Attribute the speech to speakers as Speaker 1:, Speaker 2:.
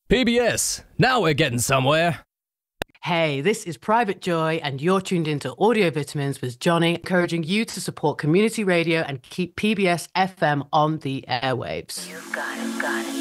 Speaker 1: PBS, now we're getting somewhere.
Speaker 2: Hey, this is Private Joy, and you're tuned into Audio Vitamins with Johnny, encouraging you to support community radio and keep PBS FM on the airwaves.
Speaker 3: You've got it, got it.